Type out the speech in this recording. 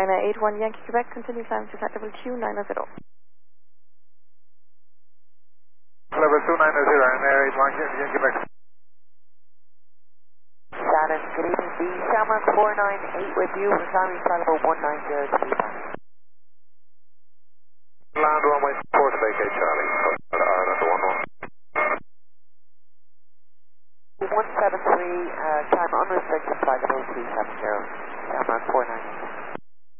Ryanair 81 Yankee Quebec, continue climb to flight level 290. Level 290, Ryanair 81 Yankee Quebec. Shannon, good evening. The Shamrock 498 with you, climbing flight level 190 to be back. Land runway 4 vacate Charlie, Ireland 11. 173, climb unrestricted flight level 270, Shamrock 498.